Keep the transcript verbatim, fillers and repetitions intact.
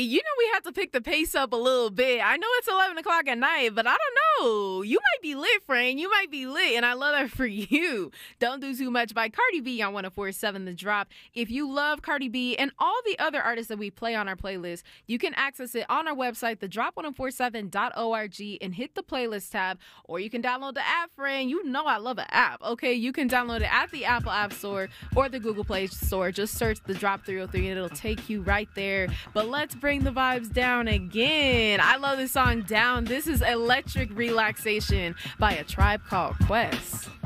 you know we have to pick the pace up a little bit. I know it's eleven o'clock at night, but I don't know. You might be lit, friend. You might be lit, and I love that for you. Don't Do Too Much by Cardi B on one oh four point seven The Drop. If you love Cardi B and all the other artists that we play on our playlist, you can access it on our website, the drop ten forty-seven dot org, and hit the playlist tab, or you can download the app, friend. You know I love an app, okay? You can download it at the Apple App Store or the Google Play Store. Just search The Drop three oh three and it'll take you right there. But let's bring the vibes down again. I love this song, Down. This is Electric Relaxation by A Tribe Called Quest.